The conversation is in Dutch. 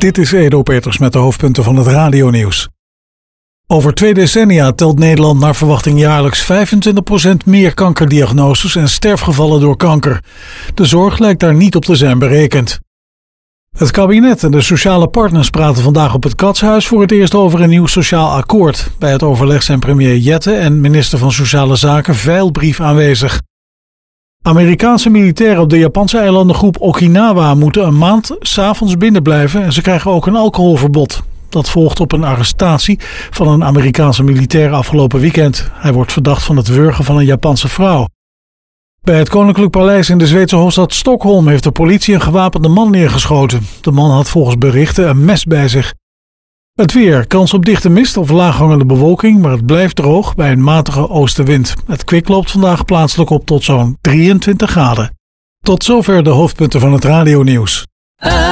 Dit is Edo Peters met de hoofdpunten van het radionieuws. Over 2 decennia telt Nederland naar verwachting jaarlijks 25% meer kankerdiagnoses en sterfgevallen door kanker. De zorg lijkt daar niet op te zijn berekend. Het kabinet en de sociale partners praten vandaag op het Katshuis voor het eerst over een nieuw sociaal akkoord. Bij het overleg zijn premier Jette en minister van Sociale Zaken Veilbrief aanwezig. Amerikaanse militairen op de Japanse eilandengroep Okinawa moeten een maand 's avonds binnen blijven en ze krijgen ook een alcoholverbod. Dat volgt op een arrestatie van een Amerikaanse militair afgelopen weekend. Hij wordt verdacht van het wurgen van een Japanse vrouw. Bij het Koninklijk Paleis in de Zweedse hoofdstad Stockholm heeft de politie een gewapende man neergeschoten. De man had volgens berichten een mes bij zich. Het weer, kans op dichte mist of laaghangende bewolking, maar het blijft droog bij een matige oostenwind. Het kwik loopt vandaag plaatselijk op tot zo'n 23 graden. Tot zover de hoofdpunten van het radionieuws.